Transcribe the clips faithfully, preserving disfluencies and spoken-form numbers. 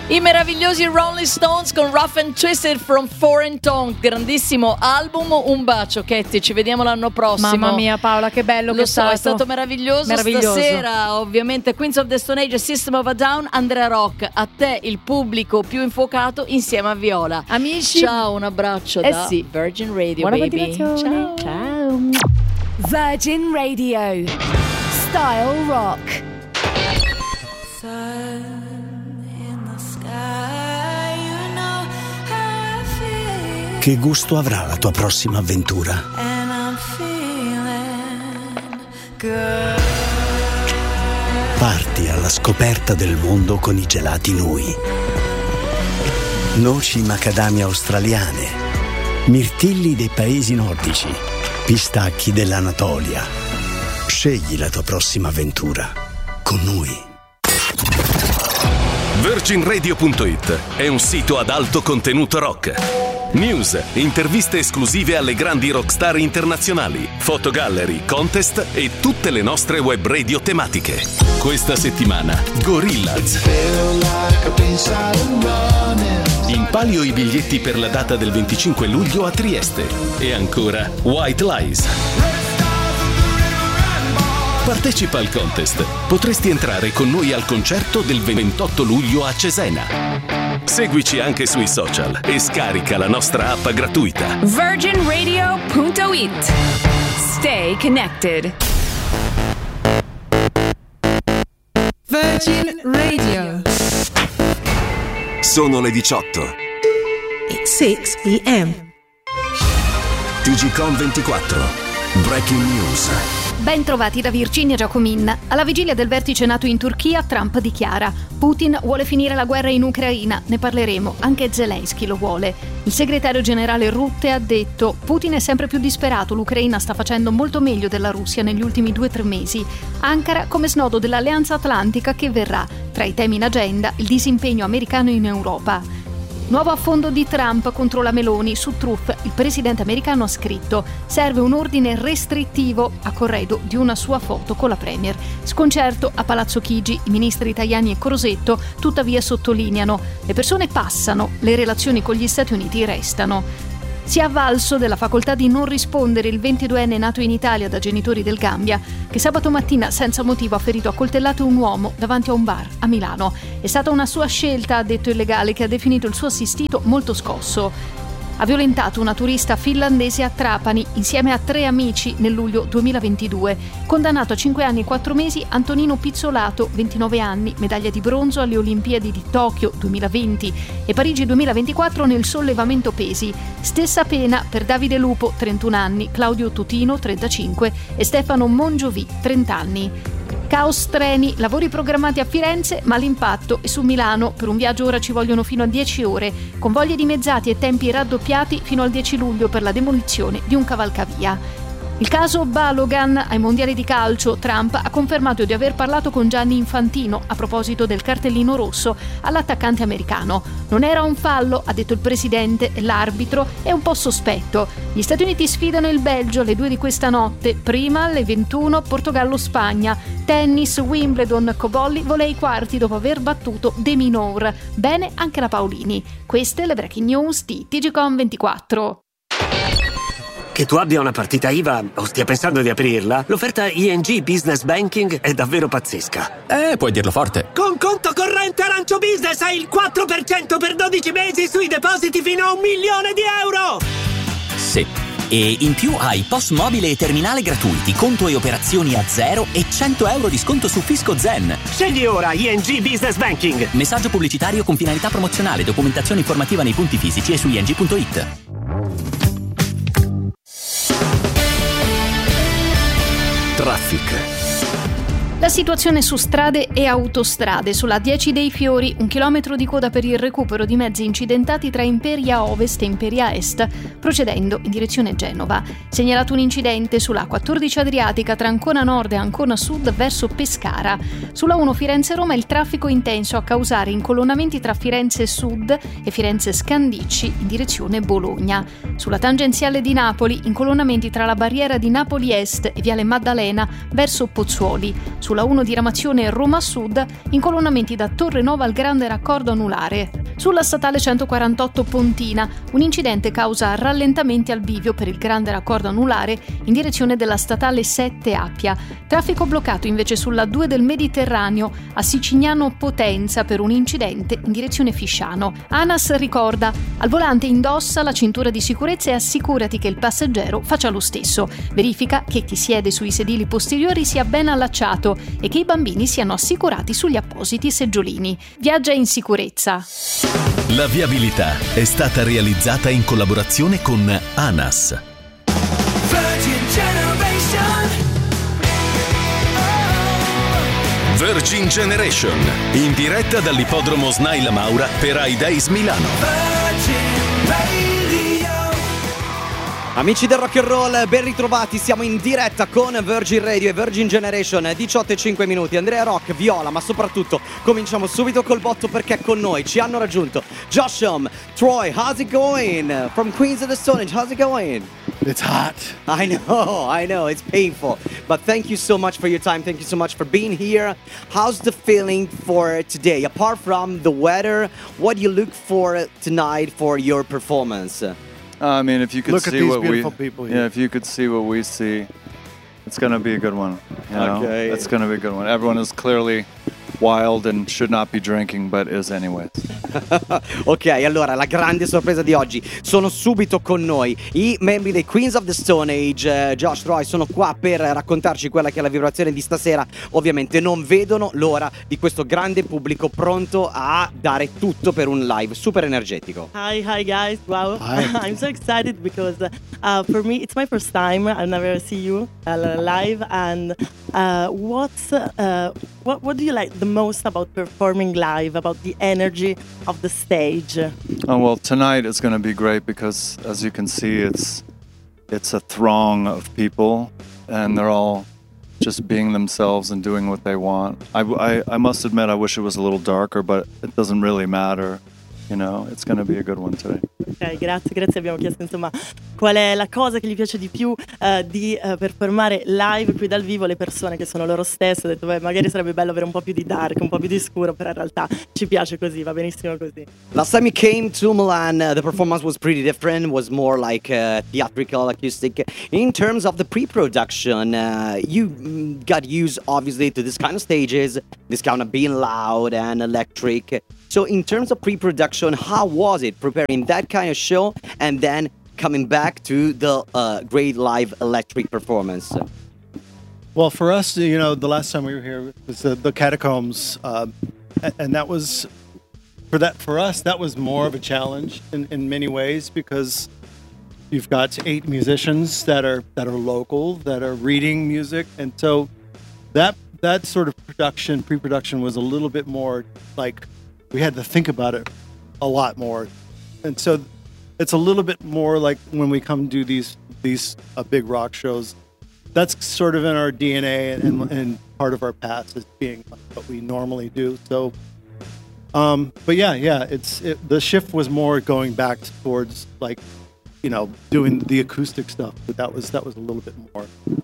I meravigliosi Rolling Stones con Rough and Twisted from Foreign Tongue, grandissimo album. Un bacio, Katie, ci vediamo l'anno prossimo. Mamma mia, Paola, che bello Lo che è so, stato. è stato meraviglioso. meraviglioso. Stasera ovviamente Queens of the Stone Age, System of a Down, Andrea Rock. A te il pubblico più infuocato insieme a Viola. Amici, ciao, un abbraccio eh da sì. Virgin Radio. Buona baby. continuazione. Ciao. Ciao. Virgin Radio. Style Rock. Che gusto avrà la tua prossima avventura? Parti alla scoperta del mondo con i gelati Nui. Noci macadamia australiane, mirtilli dei paesi nordici, pistacchi dell'Anatolia. Scegli la tua prossima avventura con Nui. Virgin Radio punto it è un sito ad alto contenuto rock. News, interviste esclusive alle grandi rockstar internazionali, fotogallery, contest e tutte le nostre web radio tematiche. Questa settimana Gorillaz. In palio i biglietti per la data del venticinque luglio a Trieste. E ancora White Lies. Partecipa al contest. Potresti entrare con noi al concerto del ventotto luglio a Cesena. Seguici anche sui social e scarica la nostra app gratuita. Virgin Radio punto it. Stay connected. Virgin Radio. Sono le diciotto. It's six p.m. T G Com ventiquattro. Breaking News. Ben trovati da Virginia Giacomin. Alla vigilia del vertice NATO in Turchia, Trump dichiara: Putin vuole finire la guerra in Ucraina, ne parleremo, anche Zelensky lo vuole. Il segretario generale Rutte ha detto: Putin è sempre più disperato, l'Ucraina sta facendo molto meglio della Russia negli ultimi due o tre mesi. Ankara come snodo dell'Alleanza Atlantica che verrà. Tra i temi in agenda, il disimpegno americano in Europa. Nuovo affondo di Trump contro la Meloni. Su Truth, il presidente americano ha scritto: serve un ordine restrittivo a corredo di una sua foto con la premier. Sconcerto a Palazzo Chigi, i ministri Tajani e Crosetto tuttavia sottolineano: le persone passano, le relazioni con gli Stati Uniti restano. Si è avvalso della facoltà di non rispondere il ventiduenne nato in Italia da genitori del Gambia, che sabato mattina senza motivo ha ferito a coltellate un uomo davanti a un bar a Milano. È stata una sua scelta, ha detto il legale, che ha definito il suo assistito molto scosso. Ha violentato una turista finlandese a Trapani insieme a tre amici nel luglio duemilaventidue. Condannato a cinque anni e quattro mesi Antonino Pizzolato, ventinove anni, medaglia di bronzo alle Olimpiadi di Tokyo duemilaventi e Parigi duemilaventiquattro nel sollevamento pesi. Stessa pena per Davide Lupo, trentuno anni, Claudio Tutino, trentacinque e Stefano Mongiovi, trenta anni. Caos treni, lavori programmati a Firenze, ma l'impatto è su Milano. Per un viaggio ora ci vogliono fino a dieci ore, convogli dimezzati e tempi raddoppiati fino al dieci luglio per la demolizione di un cavalcavia. Il caso Balogan ai mondiali di calcio. Trump ha confermato di aver parlato con Gianni Infantino a proposito del cartellino rosso all'attaccante americano. Non era un fallo, ha detto il presidente, l'arbitro è un po' sospetto. Gli Stati Uniti sfidano il Belgio alle due di questa notte, prima alle ventuno Portogallo-Spagna. Tennis, Wimbledon, Cobolli vola ai quarti dopo aver battuto De Minaur. Bene anche la Paolini. Queste le breaking news di T G Com ventiquattro. Che tu abbia una partita I V A o stia pensando di aprirla, l'offerta I N G Business Banking è davvero pazzesca. Eh, puoi dirlo forte. Con conto corrente Arancio Business hai il quattro per cento per dodici mesi sui depositi fino a un milione di euro! Sì. E in più hai P O S mobile e terminale gratuiti, conto e operazioni a zero e cento euro di sconto su Fisco Zen. Scegli ora I N G Business Banking. Messaggio pubblicitario con finalità promozionale, documentazione informativa nei punti fisici e su I N G punto it. Traffic. La situazione su strade e autostrade. Sulla dieci dei Fiori, un chilometro di coda per il recupero di mezzi incidentati tra Imperia Ovest e Imperia Est, procedendo in direzione Genova. Segnalato un incidente sulla quattordici Adriatica tra Ancona Nord e Ancona Sud verso Pescara. Sulla uno Firenze-Roma il traffico intenso a causare incolonnamenti tra Firenze Sud e Firenze Scandicci in direzione Bologna. Sulla tangenziale di Napoli, incolonnamenti tra la barriera di Napoli Est e Viale Maddalena verso Pozzuoli. sulla uno diramazione Roma Sud, incolonnamenti da Torre Nova al grande raccordo anulare. Sulla statale centoquarantotto Pontina, un incidente causa rallentamenti al bivio per il grande raccordo anulare in direzione della statale sette Appia. Traffico bloccato invece sulla due del Mediterraneo a Sicignano Potenza per un incidente in direzione Fisciano. ANAS ricorda: al volante indossa la cintura di sicurezza e assicurati che il passeggero faccia lo stesso. Verifica che chi siede sui sedili posteriori sia ben allacciato e che i bambini siano assicurati sugli appositi seggiolini. Viaggia in sicurezza. La viabilità è stata realizzata in collaborazione con ANAS. Virgin Generation. Virgin Generation, in diretta dall'ippodromo Snaila Maura per iDays Milano. Virgin Radio. Amici del rock and roll, ben ritrovati, siamo in diretta con Virgin Radio e Virgin Generation, diciotto e cinque minuti. Andrea Rock, Viola, ma soprattutto cominciamo subito col botto perché con noi ci hanno raggiunto Josh Homme, Troy, how's it going? From Queens of the Stone Age, how's it going? It's hot. I know, I know, it's painful. But thank you so much for your time, thank you so much for being here. How's the feeling for today? Apart from the weather, what do you look for tonight for your performance? I mean, if you could Look at see these what we, beautiful people here. yeah, if you could see what we see, it's gonna be a good one. You know? Okay. It's gonna be a good one. Everyone is clearly wild and should not be drinking, but is anyways. Ok, allora la grande sorpresa di oggi, sono subito con noi i membri dei Queens of the Stone Age. uh, Josh, Troy sono qua per raccontarci quella che è la vibrazione di stasera. Ovviamente non vedono l'ora di questo grande pubblico pronto a dare tutto per un live super energetico. Hi, hi guys, wow. Hi. I'm so excited because uh, for me it's my first time. I'll never see you uh, live. And uh, what's uh, what what do you like the most about performing live, about the energy of the stage? Oh well, tonight is gonna be great because, as you can see, it's it's a throng of people, and they're all just being themselves and doing what they want. I, I, I must admit, I wish it was a little darker, but it doesn't really matter. You know, it's going to be a good one today. Ok, grazie, grazie. Abbiamo chiesto insomma qual è la cosa che gli piace di più uh, di uh, performare live qui dal vivo le persone che sono loro stesse. Ho detto, beh, magari sarebbe bello avere un po' più di dark, un po' più di scuro, però in realtà ci piace così, va benissimo così. Last time you came to Milan, uh, the performance was pretty different, was more like uh, theatrical, acoustic. In terms of the pre-production, uh, you mm, got used obviously to this kind of stages, this kind of being loud and electric. So in terms of pre-production, how was it preparing that kind of show and then coming back to the uh, great live electric performance? Well, for us, you know, the last time we were here was the, the Catacombs, uh, and that was for that for us that was more of a challenge in, in many ways because you've got eight musicians that are that are local that are reading music, and so that that sort of production pre-production was a little bit more like. We had to think about it a lot more, and so it's a little bit more like when we come do these these uh, big rock shows. That's sort of in our D N A and, and, and part of our past is being what we normally do. So, um, but yeah, yeah, it's it, the shift was more going back towards like, you know, doing the acoustic stuff. But that was that was a little bit more,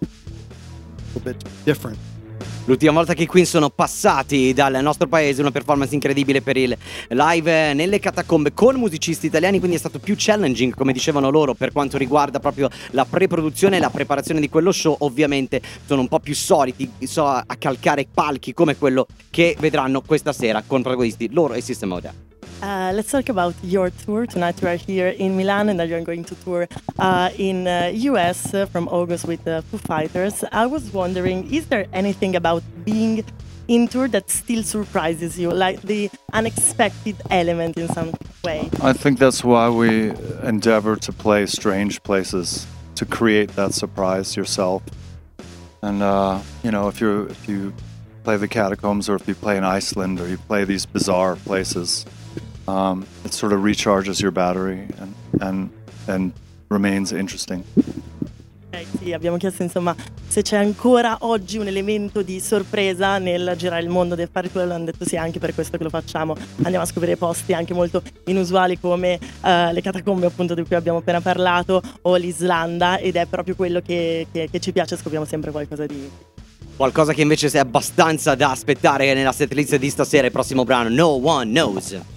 a little bit different. L'ultima volta che i Queen sono passati dal nostro paese, una performance incredibile per il live nelle catacombe con musicisti italiani, quindi è stato più challenging, come dicevano loro, per quanto riguarda proprio la pre-produzione e la preparazione di quello show. Ovviamente sono un po' più soliti so, a calcare palchi come quello che vedranno questa sera con protagonisti loro e System of a Down. Uh, let's talk about your tour. Tonight you are here in Milan and then you're going to tour uh, in uh, U S uh, from August with the Foo Fighters. I was wondering, is there anything about being in tour that still surprises you, like the unexpected element in some way? I think that's why we endeavor to play strange places, to create that surprise yourself. And, uh, you know, if, you're, if you play the Catacombs or if you play in Iceland or you play these bizarre places, Um, it sort of recharges your battery and, and, and remains interesting. Okay, sì, abbiamo chiesto insomma se c'è ancora oggi un elemento di sorpresa nel girare il mondo del fare tour. Hanno detto sì, anche per questo che lo facciamo. Andiamo a scoprire posti anche molto inusuali come uh, le catacombe appunto di cui abbiamo appena parlato o l'Islanda, ed è proprio quello che, che, che ci piace, scopriamo sempre qualcosa di Qualcosa che invece è abbastanza da aspettare nella setlist di stasera, il prossimo brano, No One Knows.